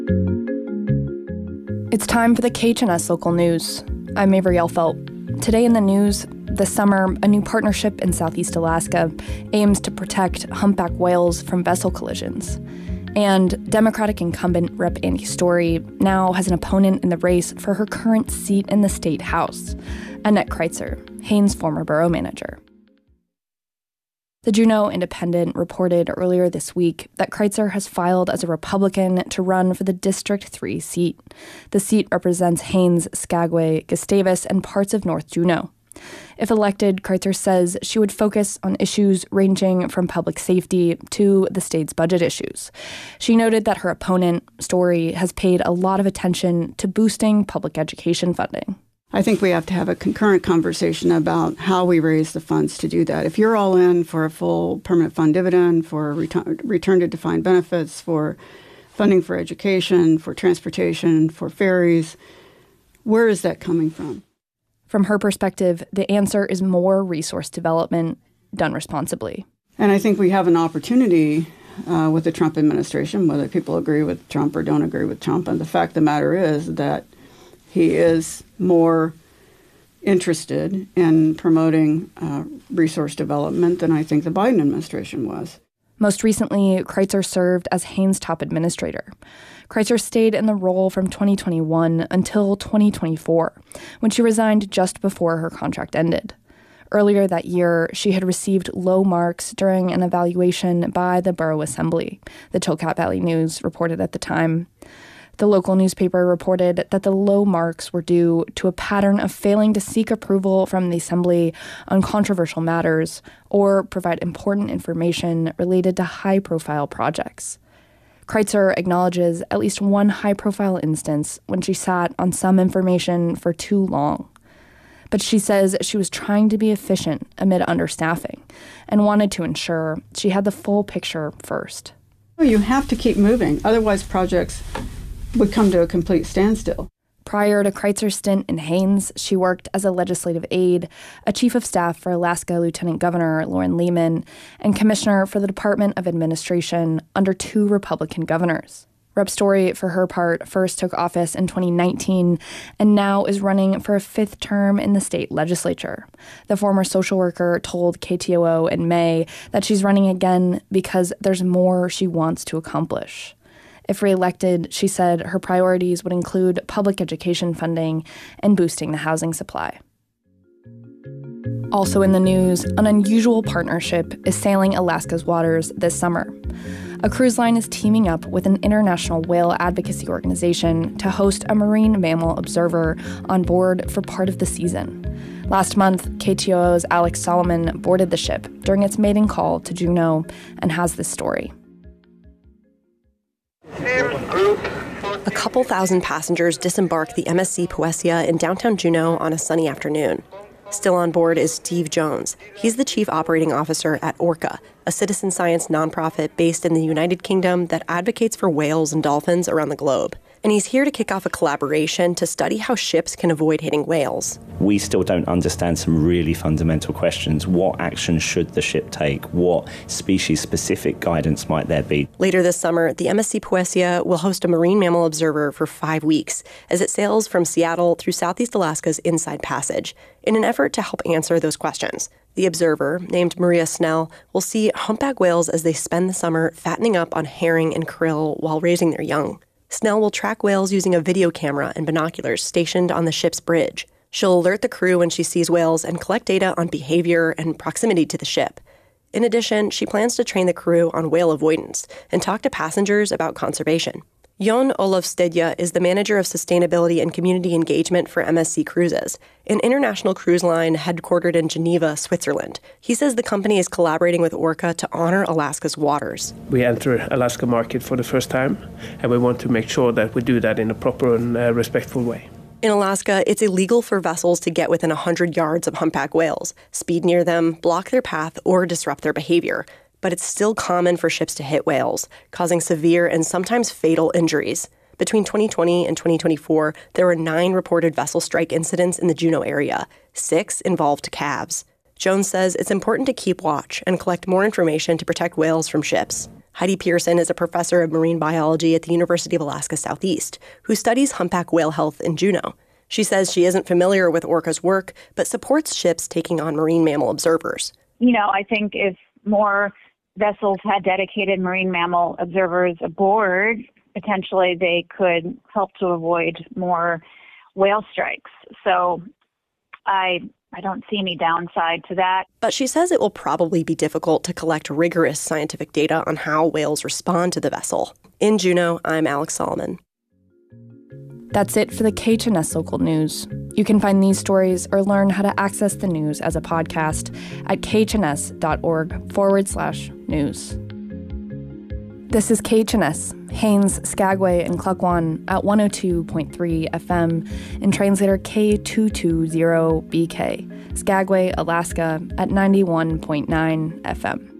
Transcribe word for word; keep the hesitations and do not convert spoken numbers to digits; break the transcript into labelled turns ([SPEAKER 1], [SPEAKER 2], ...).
[SPEAKER 1] It's time for the K H N S Local News. I'm Avery Elfelt. Today in the news, this summer, a new partnership in Southeast Alaska aims to protect humpback whales from vessel collisions. And Democratic incumbent Representative Andy Story now has an opponent in the race for her current seat in the state house, Annette Kreitzer, Haines' former borough manager. The Juneau Independent reported earlier this week that Kreitzer has filed as a Republican to run for the District three seat. The seat represents Haines, Skagway, Gustavus, and parts of North Juneau. If elected, Kreitzer says she would focus on issues ranging from public safety to the state's budget issues. She noted that her opponent, Story, has paid a lot of attention to boosting public education funding.
[SPEAKER 2] I think we have to have a concurrent conversation about how we raise the funds to do that. If you're all in for a full permanent fund dividend, for return, return to defined benefits, for funding for education, for transportation, for ferries, where is that coming from?
[SPEAKER 1] From her perspective, the answer is more resource development done responsibly.
[SPEAKER 2] And I think we have an opportunity uh, with the Trump administration, whether people agree with Trump or don't agree with Trump. And the fact of the matter is that he is more interested in promoting uh, resource development than I think the Biden administration was.
[SPEAKER 1] Most recently, Kreitzer served as Haines' top administrator. Kreitzer stayed in the role from twenty twenty-one until twenty twenty-four, when she resigned just before her contract ended. Earlier that year, she had received low marks during an evaluation by the Borough Assembly, the Chilkat Valley News reported at the time. The local newspaper reported that the low marks were due to a pattern of failing to seek approval from the Assembly on controversial matters or provide important information related to high-profile projects. Kreitzer acknowledges at least one high-profile instance when she sat on some information for too long. But she says she was trying to be efficient amid understaffing and wanted to ensure she had the full picture first.
[SPEAKER 2] You have to keep moving, otherwise projects would come to a complete standstill.
[SPEAKER 1] Prior to Kreitzer's stint in Haines, she worked as a legislative aide, a chief of staff for Alaska Lieutenant Governor Lauren Lehman, and commissioner for the Department of Administration under two Republican governors. Rep Story, for her part, first took office in twenty nineteen and now is running for a fifth term in the state legislature. The former social worker told K T O O in May that she's running again because there's more she wants to accomplish. If reelected, she said her priorities would include public education funding and boosting the housing supply. Also in the news, an unusual partnership is sailing Alaska's waters this summer. A cruise line is teaming up with an international whale advocacy organization to host a marine mammal observer on board for part of the season. Last month, K T O O's Alex Solomon boarded the ship during its maiden call to Juneau and has this story.
[SPEAKER 3] A couple thousand passengers disembarked the M S C Poesia in downtown Juneau on a sunny afternoon. Still on board is Steve Jones. He's the chief operating officer at Orca, a citizen science nonprofit based in the United Kingdom that advocates for whales and dolphins around the globe. And he's here to kick off a collaboration to study how ships can avoid hitting whales.
[SPEAKER 4] We still don't understand some really fundamental questions. What action should the ship take? What species-specific guidance might there be?
[SPEAKER 3] Later this summer, the M S C Poesia will host a marine mammal observer for five weeks as it sails from Seattle through Southeast Alaska's Inside Passage in an effort to help answer those questions. The observer, named Maria Snell, will see humpback whales as they spend the summer fattening up on herring and krill while raising their young. Snell will track whales using a video camera and binoculars stationed on the ship's bridge. She'll alert the crew when she sees whales and collect data on behavior and proximity to the ship. In addition, she plans to train the crew on whale avoidance and talk to passengers about conservation. Jon Olof Stedja is the manager of sustainability and community engagement for M S C Cruises, an international cruise line headquartered in Geneva, Switzerland. He says the company is collaborating with Orca to honor Alaska's waters.
[SPEAKER 5] We enter Alaska market for the first time, and we want to make sure that we do that in a proper and uh, respectful way.
[SPEAKER 3] In Alaska, it's illegal for vessels to get within one hundred yards of humpback whales, speed near them, block their path, or disrupt their behavior. But it's still common for ships to hit whales, causing severe and sometimes fatal injuries. Between twenty twenty and twenty twenty-four, there were nine reported vessel strike incidents in the Juneau area. Six involved calves. Jones says it's important to keep watch and collect more information to protect whales from ships. Heidi Pearson is a professor of marine biology at the University of Alaska Southeast, who studies humpback whale health in Juneau. She says she isn't familiar with Orca's work, but supports ships taking on marine mammal observers.
[SPEAKER 6] You know, I think if more vessels had dedicated marine mammal observers aboard, potentially they could help to avoid more whale strikes. So I I don't see any downside to that.
[SPEAKER 3] But she says it will probably be difficult to collect rigorous scientific data on how whales respond to the vessel. In Juneau, I'm Alex Solomon.
[SPEAKER 1] That's it for the K H N S Local News. You can find these stories or learn how to access the news as a podcast at khns.org forward slash news. This is K H N S, Haines, Skagway, and Klukwan at one oh two point three F M in translator K two two zero B K, Skagway, Alaska at ninety-one point nine F M.